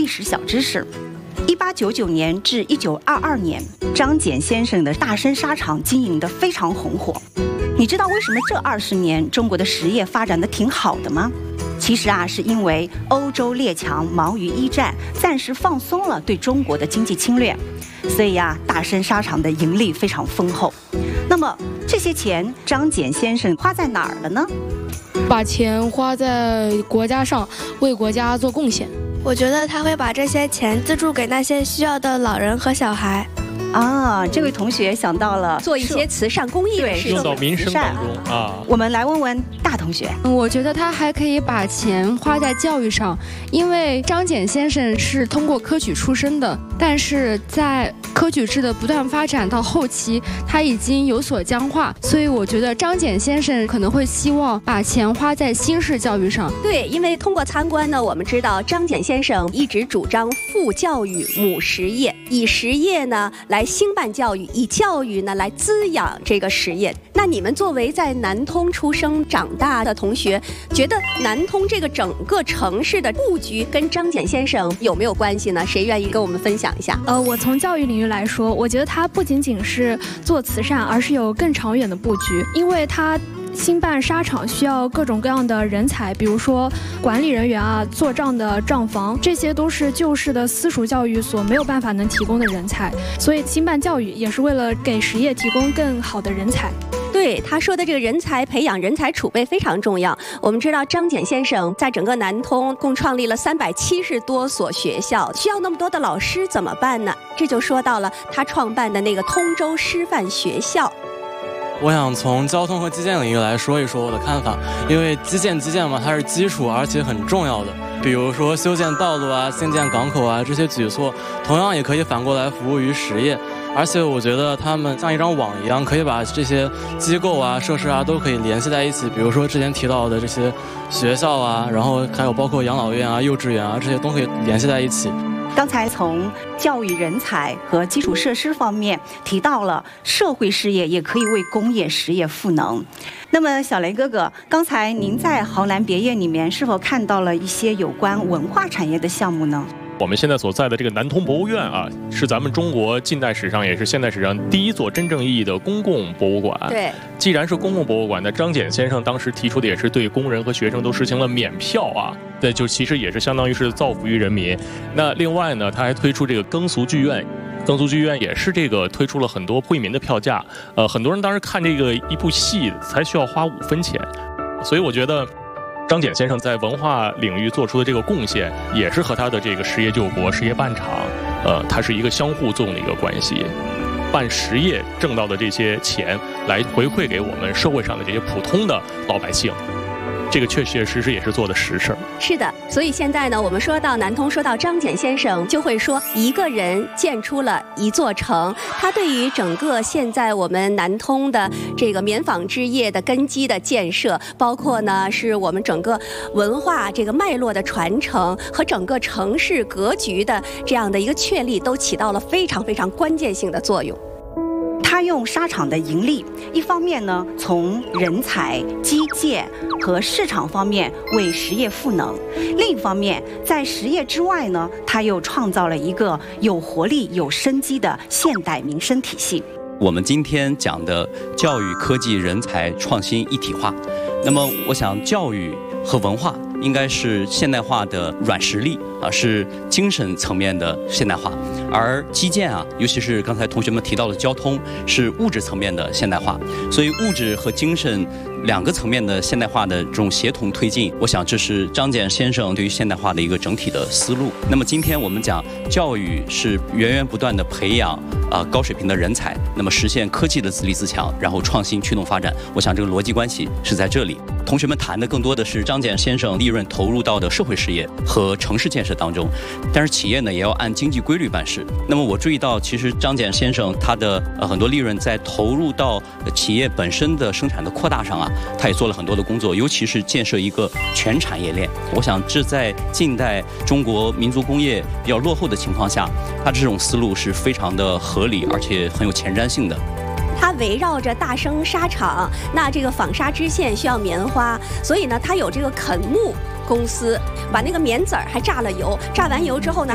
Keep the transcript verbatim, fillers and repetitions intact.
史小知识。一八九九年至一九二二年，张謇先生的大生纱厂经营得非常红火。你知道为什么这二十年中国的实业发展得挺好的吗？其实啊，是因为欧洲列强忙于一战，暂时放松了对中国的经济侵略，所以啊，大生纱厂的盈利非常丰厚。那么这些钱，张謇先生花在哪儿了呢？ 把钱花在国家上，为国家做贡献。 我觉得他会把这些钱资助给那些需要的老人和小孩。 啊，这位同学想到了做一些慈善公益的事情， 用到民生当中啊。 我们来问问大同学。 我觉得他还可以把钱花在教育上，因为张謇先生是通过科举出身的，但是在科举制的不断发展到后期，他已经有所僵化，所以我觉得张謇先生可能会希望把钱花在新式教育上。 对，因为通过参观呢，我们知道张謇先生一直主张父教育母实业，以实业呢来兴办教育，以教育呢来滋养这个实业。那你们作为在南通出生长大的同学，觉得南通这个整个城市的布局跟张謇先生有没有关系呢？谁愿意跟我们分享一下？ 呃，我从教育领域来说，我觉得它不仅仅是做慈善，而是有更长远的布局，因为它兴办纱厂需要各种各样的人才，比如说管理人员啊、做账的账房，这些都是旧式的私塾教育所没有办法能提供的人才，所以兴办教育也是为了给实业提供更好的人才。 对他说的这个人才培养、人才储备非常重要。我们知道张謇先生在整个南通共创立了三百七十多所学校，需要那么多的老师怎么办呢？这就说到了他创办的那个通州师范学校。 我想从交通和基建领域来说一说我的看法，因为基建基建嘛，它是基础而且很重要的。比如说修建道路啊、兴建港口啊，这些举措同样也可以反过来服务于实业。而且我觉得他们像一张网一样，可以把这些机构啊、设施啊都可以联系在一起。比如说之前提到的这些学校啊，然后还有包括养老院啊、幼稚园啊，这些都可以联系在一起。 刚才从教育人才和基础设施方面提到了社会事业也可以为工业实业赋能。那么小雷哥哥，刚才您在豪南别业里面是否看到了一些有关文化产业的项目呢？ 我们现在所在的这个南通博物院啊，是咱们中国近代史上也是现代史上第一座真正意义的公共博物馆。 对， 既然是公共博物馆，那张謇先生当时提出的也是对工人和学生都实行了免票啊，对，就其实也是相当于是造福于人民。那另外呢，他还推出这个耕俗剧院。耕俗剧院也是这个推出了很多惠民的票价，呃，很多人当时看这个一部戏才需要花五分钱，所以我觉得张謇先生在文化领域做出的这个贡献，也是和他的这个实业救国、实业办厂，呃，它是一个相互作用的一个关系。办实业挣到的这些钱，来回馈给我们社会上的这些普通的老百姓。这个确确实实也是做的实事。 是的，所以现在呢，我们说到南通，说到张謇先生，就会说一个人建出了一座城。他对于整个现在我们南通的这个棉纺织业的根基的建设，包括呢是我们整个文化这个脉络的传承和整个城市格局的这样的一个确立，都起到了非常非常关键性的作用。 他用纱厂的盈利，一方面呢，从人才、基建和市场方面为实业赋能；另一方面，在实业之外呢，他又创造了一个有活力、有生机的现代民生体系。 我们今天讲的教育、科技、人才创新一体化，那么我想教育和文化应该是现代化的软实力啊，是精神层面的现代化，而基建啊，尤其是刚才同学们提到的交通，是物质层面的现代化。所以物质和精神两个层面的现代化的这种协同推进，我想这是张謇先生对于现代化的一个整体的思路。那么今天我们讲教育是源源不断的培养啊、呃、高水平的人才，那么实现科技的自立自强，然后创新驱动发展。我想这个逻辑关系是在这里。同学们谈的更多的是张謇先生利润投入到的社会事业和城市建设当中，但是企业呢也要按经济规律办事。那么我注意到，其实张謇先生他的呃很多利润在投入到企业本身的生产的扩大上啊，他也做了很多的工作，尤其是建设一个全产业链。我想这在近代中国民族工业比较落后的情况下，他这种思路是非常的合理，而且很有前瞻性的。 它围绕着大生纱厂，那这个纺纱织线需要棉花，所以呢，它有这个垦木公司，把那个棉籽儿还榨了油，榨完油之后呢，